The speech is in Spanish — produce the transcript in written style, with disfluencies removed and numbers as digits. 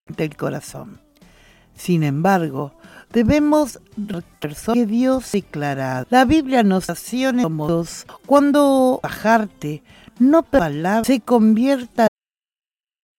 del corazón. Sin embargo, debemos recordar que Dios declara. La Biblia nos acciona como dos. Cuando bajarte, no palabra se convierta